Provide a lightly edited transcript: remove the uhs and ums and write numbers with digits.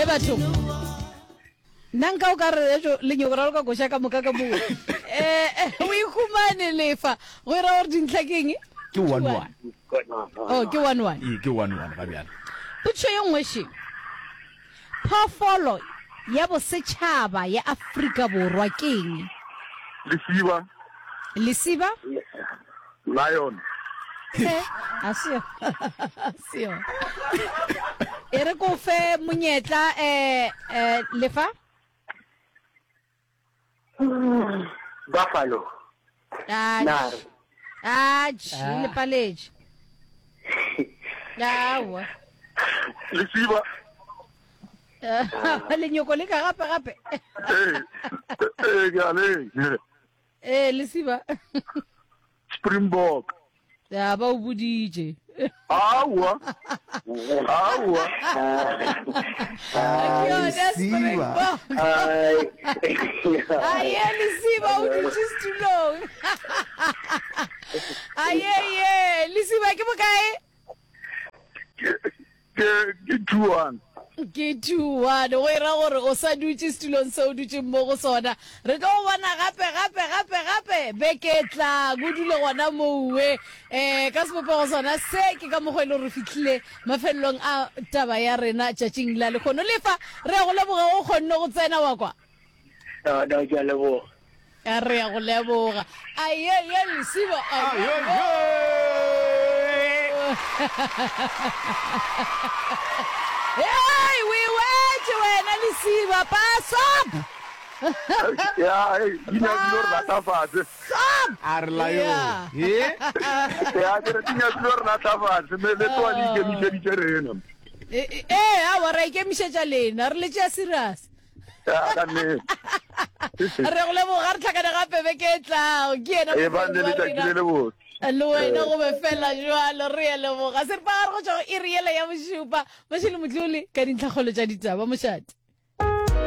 batho nanka o ka re jo lenyoko ra ka go shaka moka ka mo o ikhumane lefa go ra gore dintlakeng ke 1-1 oh ke 1-1 ke 1-1 ga bjana putso ye nngwe she phofolo ya bosetšhaba ya Afrika Borwa keng lesiba lion asio ere ko fe monyetla lefa buffalo le paleje dawa lesiba lenyoko le ka gape ke ale lesiba springbok ya ba o budije awa aye lesiba o dutse stulong aye lesiba ke bokae ke 2-1 ke 2-1 o ira gore o sa dutse stulong se o dutse mo go sona re ka o bona gape beketla go dule gona mowe ka sepopego sona se ke ka mogwele re fitlhile mafelelong a taba ya rena tšatšing la lekgono lefa re ya go leboga o kgonne go tsena wa kwa ke a leboga re ya go leboga aye lesiba hey we went wena lesiba pasop ya ina flor la tafase a re la yo ya ina flor la tafase me le to ali ke mi se diterena a wa ra ke mishetša lena re le tša serious ka ne re go leboga re tlhakana gape beke e tlago ke ena e ba ne le tša le botse le wena go be fela jalo re ya leboga se re pa gare go tšwa go iriela ya bošupa mošele motlole ka dintlhakgolo tša ditaba mošate